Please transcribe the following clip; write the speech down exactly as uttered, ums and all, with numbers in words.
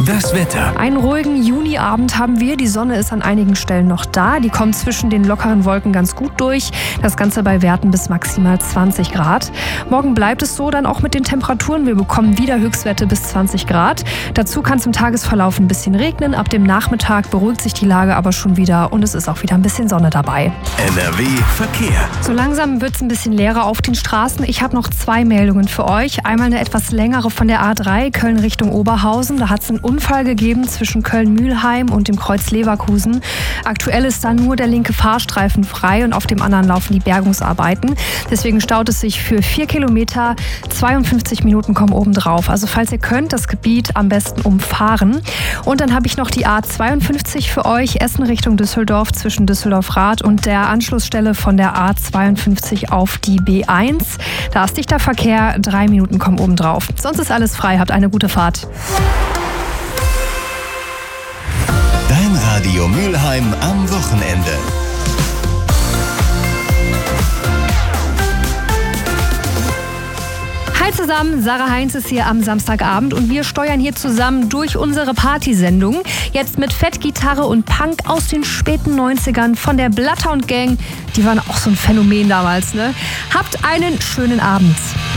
Das Wetter. Einen ruhigen Juniabend haben wir. Die Sonne ist an einigen Stellen noch da. Die kommt zwischen den lockeren Wolken ganz gut durch. Das Ganze bei Werten bis maximal zwanzig Grad. Morgen bleibt es so dann auch mit den Temperaturen. Wir bekommen wieder Höchstwerte bis zwanzig Grad. Dazu kann es im Tagesverlauf ein bisschen regnen. Ab dem Nachmittag beruhigt sich die Lage aber schon wieder und es ist auch wieder ein bisschen Sonne dabei. N R W Verkehr. So langsam wird es ein bisschen leerer auf den Straßen. Ich habe noch zwei Meldungen für euch. Einmal eine etwas längere von der A drei Köln Richtung Oberhausen. Da hat es einen Unfall gegeben zwischen Köln-Mühlheim und dem Kreuz Leverkusen. Aktuell ist da nur der linke Fahrstreifen frei und auf dem anderen laufen die Bergungsarbeiten. Deswegen staut es sich für vier Kilometer. zweiundfünfzig Minuten kommen oben drauf. Also falls ihr könnt, das Gebiet am besten umfahren. Und dann habe ich noch die A zweiundfünfzig für euch. Essen Richtung Düsseldorf zwischen Düsseldorf-Rath und der Anschlussstelle von der A zweiundfünfzig auf die B eins. Da ist dichter Verkehr. Drei Minuten kommen oben drauf. Sonst ist alles frei. Habt eine gute Fahrt. Dein Radio Mülheim am Wochenende. Hi zusammen, Sarah Heinz ist hier am Samstagabend und wir steuern hier zusammen durch unsere Partysendung. Jetzt mit Fettgitarre und Punk aus den späten neunzigern von der Bloodhound Gang. Die waren auch so ein Phänomen damals, ne? Habt einen schönen Abend.